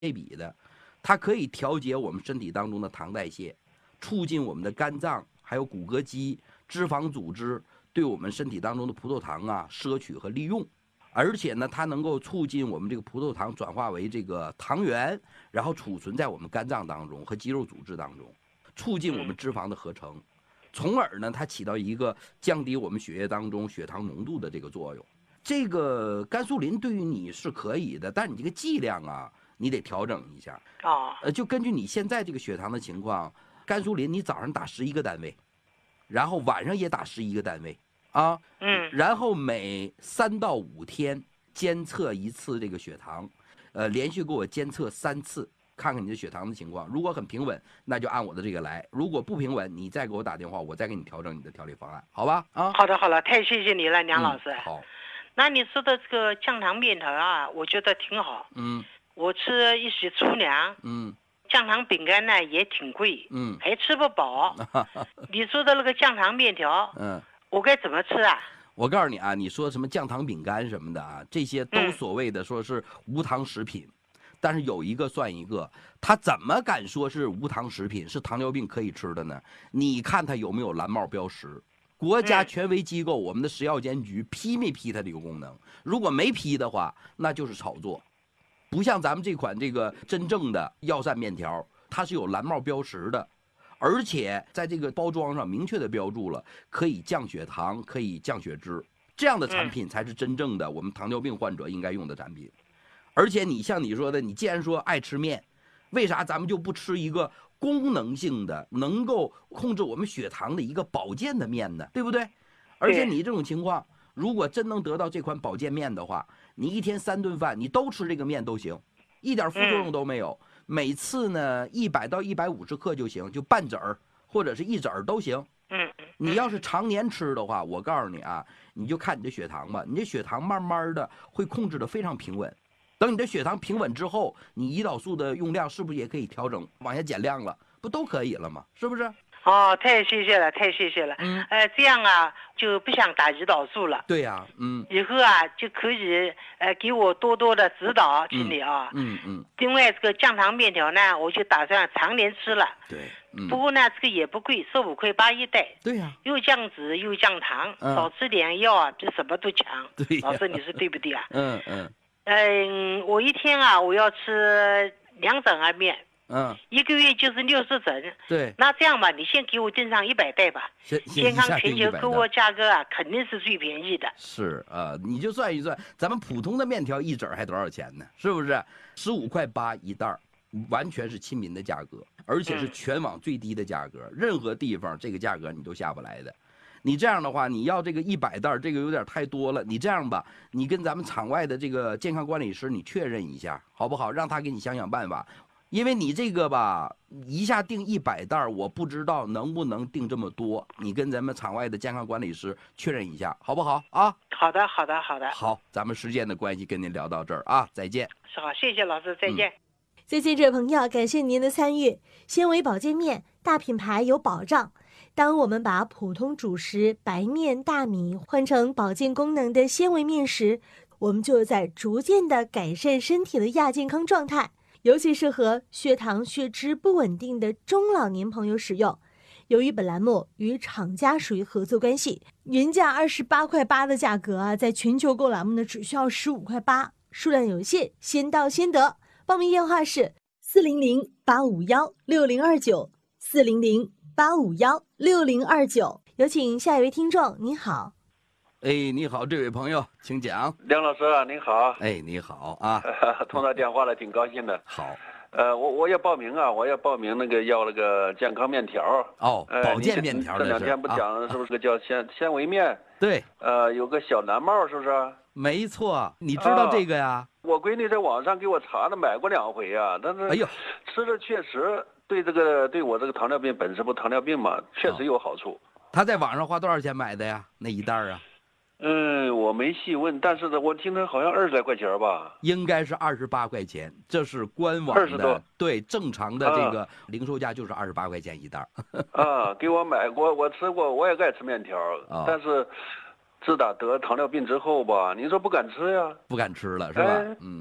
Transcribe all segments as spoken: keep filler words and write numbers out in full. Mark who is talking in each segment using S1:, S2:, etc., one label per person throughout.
S1: 比的，它可以调节我们身体当中的糖代谢，促进我们的肝脏还有骨骼肌、脂肪组织对我们身体当中的葡萄糖啊摄取和利用。而且呢，它能够促进我们这个葡萄糖转化为这个糖原，然后储存在我们肝脏当中和肌肉组织当中，促进我们脂肪的合成，从而呢，它起到一个降低我们血液当中血糖浓度的这个作用。这个甘肃林对于你是可以的，但你这个剂量啊，你得调整一下。
S2: 哦，
S1: 呃，就根据你现在这个血糖的情况，甘肃林你早上打十一个单位，然后晚上也打十一个单位。啊，
S2: 嗯，
S1: 然后每三到五天监测一次这个血糖，呃，连续给我监测三次，看看你的血糖的情况。如果很平稳，那就按我的这个来；如果不平稳，你再给我打电话，我再给你调整你的调理方案，好吧？啊，
S2: 好的好了，太谢谢你了，梁老师。
S1: 嗯、好，
S2: 那你说的这个降糖面条啊，我觉得挺好。
S1: 嗯，
S2: 我吃一些粗粮，
S1: 嗯，
S2: 降糖饼干呢也挺贵，
S1: 嗯，
S2: 还吃不饱。你说的那个降糖面条，
S1: 嗯。
S2: 我该怎么吃啊？
S1: 我告诉你啊，你说什么降糖饼干什么的啊，这些都
S2: 嗯
S1: 所谓的说是无糖食品，但是有一个算一个，他怎么敢说是无糖食品，是糖尿病可以吃的呢？你看它有没有蓝帽标识？国家权威机构，我们的食药监局批没批它这个功能？如果没批的话，那就是炒作。不像咱们这款这个真正的药膳面条，它是有蓝帽标识的。而且在这个包装上明确的标注了，可以降血糖，可以降血脂，这样的产品才是真正的我们糖尿病患者应该用的产品。而且你像你说的，你既然说爱吃面，为啥咱们就不吃一个功能性的、能够控制我们血糖的一个保健的面呢？对不对？而且你这种情况，如果真能得到这款保健面的话，你一天三顿饭你都吃这个面都行，一点副作用都没有。每次呢，一百到一百五十克就行，就半子儿或者是一子儿都行。
S2: 嗯，
S1: 你要是常年吃的话，我告诉你啊，你就看你的血糖吧，你这血糖慢慢的会控制的非常平稳。等你的血糖平稳之后，你胰岛素的用量是不是也可以调整往下减量了？不都可以了吗？是不是？
S2: 哦，太谢谢了，太谢谢了。
S1: 嗯，
S2: 呃，这样啊，就不想打胰岛素了。
S1: 对呀、啊，嗯。
S2: 以后啊，就可以呃给我多多的指导，请你啊。
S1: 嗯嗯。
S2: 另外，这个降糖面条呢，我就打算常年吃了。
S1: 对。嗯。
S2: 不过呢，这个也不贵，十五块八一袋。
S1: 对呀、啊。
S2: 又降脂又降糖，
S1: 嗯、
S2: 少吃点药啊，比什么都强。
S1: 对、
S2: 老师，你说对不对啊？
S1: 嗯嗯。
S2: 嗯，我一天啊，我要吃两整儿面。
S1: 嗯，
S2: 一个月就是六十整。
S1: 对，
S2: 那这样吧，你先给我订上一百袋吧。健康全球购物价格啊，肯定是最便宜的。
S1: 是啊、呃，你就算一算，咱们普通的面条一整还多少钱呢？是不是？十五块八一袋，完全是亲民的价格，而且是全网最低的价格，嗯、任何地方这个价格你都下不来的。你这样的话，你要这个一百袋，这个有点太多了。你这样吧，你跟咱们场外的这个健康管理师你确认一下，好不好？让他给你想想办法。因为你这个吧，一下订一百袋，我不知道能不能订这么多。你跟咱们场外的健康管理师确认一下，好不好啊？
S2: 好的，好的，好的。
S1: 好，咱们时间的关系，跟您聊到这儿啊，再见。
S2: 是好，谢谢老师，再见。嗯、
S3: 再见，这位朋友，感谢您的参与。纤维保健面，大品牌有保障。当我们把普通主食白面、大米换成保健功能的纤维面时，我们就在逐渐的改善身体的亚健康状态。尤其适合血糖、血脂不稳定的中老年朋友使用。由于本栏目与厂家属于合作关系，原价二十八块八的价格啊，在全球购栏目呢只需要十五块八，数量有限，先到先得。报名电话是四零零八五幺六零二九，四零零八五幺六零二九。有请下一位听众，您好。
S1: 哎，你好，这位朋友，请讲。
S4: 梁老师，您好。
S1: 哎，你好啊，
S4: 通到电话了，挺高兴的。
S1: 好，
S4: 呃，我我要报名啊，我要报名那个要那个健康面条。
S1: 哦，呃、保健面条。
S4: 这两天不讲是不是个叫纤纤维面？
S1: 对。
S4: 呃，有个小蓝帽，是不是？
S1: 没错，你知道这个呀？
S4: 啊、我闺女在网上给我查了，买过两回啊，但是
S1: 哎呦，
S4: 吃着确实对这个对我这个糖尿病本身不糖尿病嘛，确实有好处。
S1: 他、哦、在网上花多少钱买的呀？那一袋啊？
S4: 嗯，我没细问，但是呢，我听他好像二十来块钱吧，
S1: 应该是二十八块钱，这是官网的，
S4: 二十多，
S1: 对，正常的这个零售价就是二十八块钱一袋。
S4: 啊，给我买过，我吃过，我也爱吃面条，哦、但是自打得糖尿病之后吧，您说不敢吃呀？
S1: 不敢吃了是吧？哎、嗯。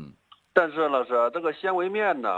S4: 但是老师，这个纤维面呢，